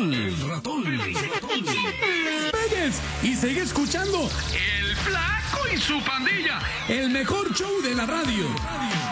ratón. Pegues y sigue escuchando El Flaco y su pandilla. el mejor show de la radio.